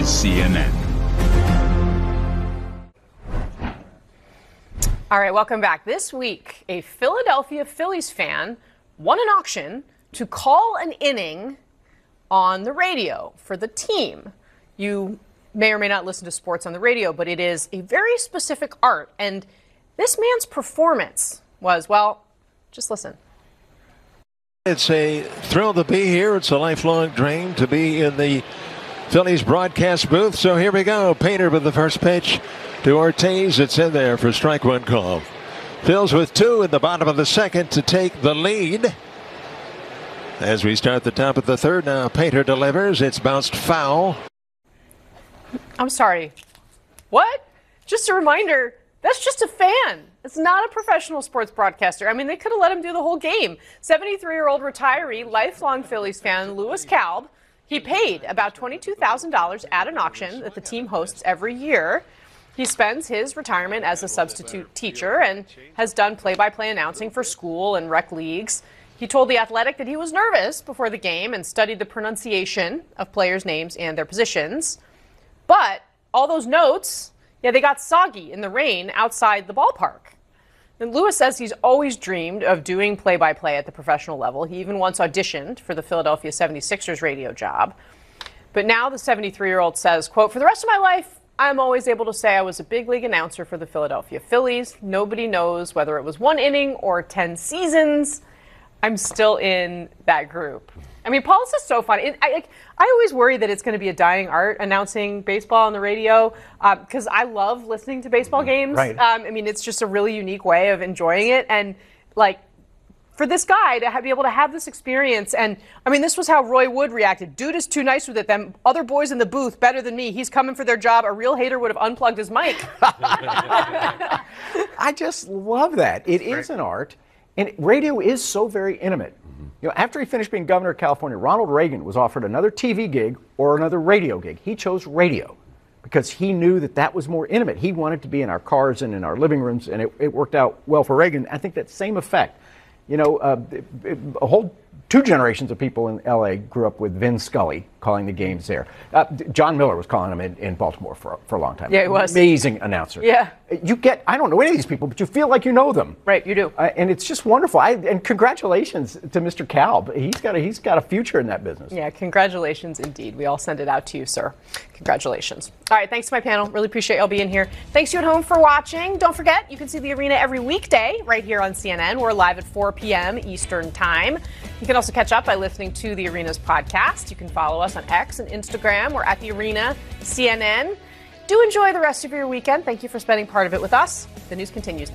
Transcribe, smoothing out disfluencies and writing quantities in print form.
is CNN. All right, welcome back. This week, a Philadelphia Phillies fan won an auction to call an inning on the radio for the team. You may or may not listen to sports on the radio, but it is a very specific art. And this man's performance was, well, just listen. It's a thrill to be here. It's a lifelong dream to be in the Phillies broadcast booth. So here we go. Painter with the first pitch to Ortiz. It's in there for strike one call. Phils with two in the bottom of the second to take the lead. As we start the top of the third now, Painter delivers. It's bounced foul. I'm sorry. What? Just a reminder, that's just a fan. It's not a professional sports broadcaster. I mean, they could have let him do the whole game. 73-year-old retiree, lifelong Phillies fan, Louis Kalb, he paid about $22,000 at an auction that the team hosts every year. He spends his retirement as a substitute teacher and has done play-by-play announcing for school and rec leagues. He told The Athletic that he was nervous before the game and studied the pronunciation of players' names and their positions. But all those notes, they got soggy in the rain outside the ballpark. And Louis says he's always dreamed of doing play-by-play at the professional level. He even once auditioned for the Philadelphia 76ers radio job. But now the 73-year-old says, quote, "For the rest of my life, I'm always able to say I was a big league announcer for the Philadelphia Phillies. Nobody knows whether it was one inning or 10 seasons. I'm still in that group." I mean, Paul, this is so funny. I always worry that it's going to be a dying art, announcing baseball on the radio, because I love listening to baseball games. Right. I mean, it's just a really unique way of enjoying it. And, like, for this guy to be able to have this experience, and, I mean, this was how Roy Wood reacted. Dude is too nice with it. Them other boys in the booth better than me. He's coming for their job. A real hater would have unplugged his mic. I just love that. It is an art, and radio is so very intimate. You know, after he finished being governor of California, Ronald Reagan was offered another TV gig or another radio gig. He chose radio because he knew that that was more intimate. He wanted to be in our cars and in our living rooms, and it worked out well for Reagan. I think that same effect. You know, a whole two generations of people in L.A. grew up with Vin Scully calling the games there. John Miller was calling them in Baltimore for a long time. Yeah, he was. Amazing announcer. Yeah. I don't know any of these people, but you feel like you know them. Right, you do. And it's just wonderful. And congratulations to Mr. Kalb. He's got a future in that business. Yeah, congratulations indeed. We all send it out to you, sir. Congratulations. All right, thanks to my panel. Really appreciate y'all being here. Thanks to you at home for watching. Don't forget, you can see The Arena every weekday right here on CNN. We're live at 4 p.m. Eastern Time. You can also catch up by listening to The Arena's podcast. You can follow us on X and Instagram. We're at The Arena CNN. Do enjoy the rest of your weekend. Thank you for spending part of it with us. The news continues.